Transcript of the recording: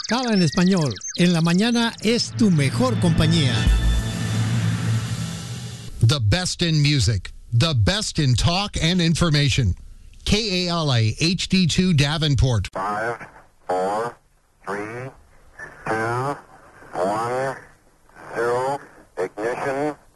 Escala en español. En la mañana es tu mejor compañía. The best in music. The best in talk and information. KALA HD2 Davenport. 5, 4, 3, 2, 1, 0, ignition.